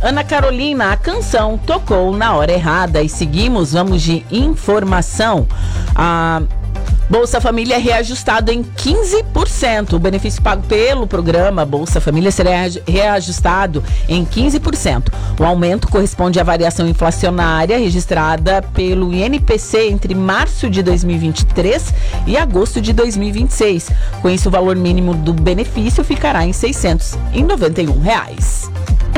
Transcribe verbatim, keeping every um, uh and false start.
Ana Carolina, a canção tocou na hora errada. E seguimos, vamos de informação. A Bolsa Família é reajustado em quinze por cento. O benefício pago pelo programa Bolsa Família será reajustado em quinze por cento. O aumento corresponde à variação inflacionária registrada pelo I N P C entre março de dois mil e vinte e três e agosto de dois mil e vinte e seis. Com isso, o valor mínimo do benefício ficará em seiscentos e noventa e um reais.